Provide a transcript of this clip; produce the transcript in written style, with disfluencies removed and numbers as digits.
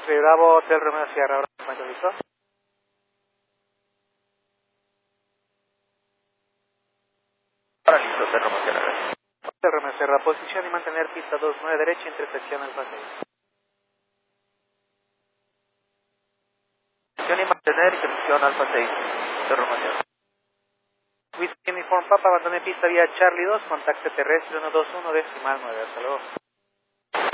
Bravo, Hotel Romeo Sierra, ahora momento, ¿listo? Ahora listo, Hotel Romeo Sierra, gracias. Hotel Romeo Sierra, posición y mantener pista 29 derecha, intersección Alfa 6. Posición y mantener intersección Alfa 6, Hotel Romeo Sierra. Whisky Uniform Papa, abandone pista vía Charlie 2, contacte terrestre 121 decimal 9, hasta luego.